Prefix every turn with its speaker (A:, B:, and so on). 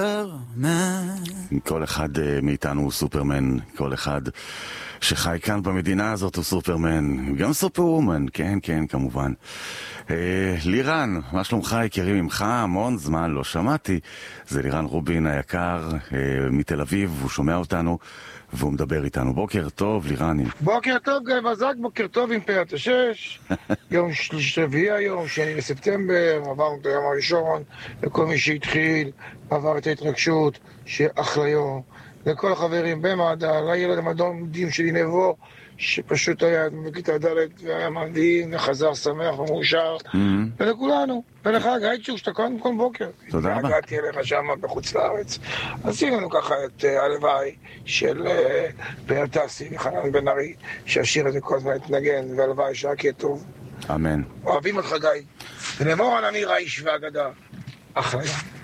A: כל אחד מאיתנו הוא סופרמן, כל אחד שחי כאן במדינה הזאת הוא סופרמן, גם סופרוומן, כן, כן, כמובן. לירן, מה שלומך יקירי ממך? המון זמן לא שמעתי. זה לירן רובין היקר מתל אביב, הוא שומע אותנו והוא מדבר איתנו. בוקר טוב לירני.
B: בוקר טוב גיא וזק, בוקר טוב עם פיית השש. יום שביעי היום, 2 בספטמבר, עברנו את היום הראשון, לכל מי שהתחיל, עבר את ההתרגשות, שאחלה יום. לכל החברים במעדה, לילד המדהים שלי נבו, שפשוט היה בכיתה ד' והיה מדהים, וחזר שמח ומאושר, ולכולנו, ולך גיא שאתה קודם כל בוקר.
A: תודה רבה.
B: הגעתי אליך שם בחוץ לארץ, עשינו לנו ככה את הלוואי של פרטסי וחנן בן ארי, שהשיר הזה כל הזמן התנגן, והלוואי שרק יהיה טוב.
A: אמן.
B: אוהבים אותך גיא, ונאמור ענני רייש ואגדה, אחלה יום.